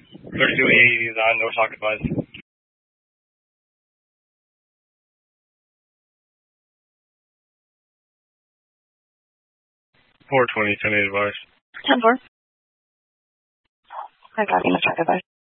3280 is on, no talk advised. 420, 10 advised. 10-4. I got you, no talk advised.